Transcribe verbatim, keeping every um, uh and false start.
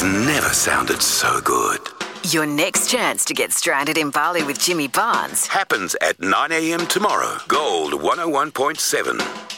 has never sounded so good. Your next chance to get stranded in Bali with Jimmy Barnes Happens at nine a.m. tomorrow. Gold one oh one point seven.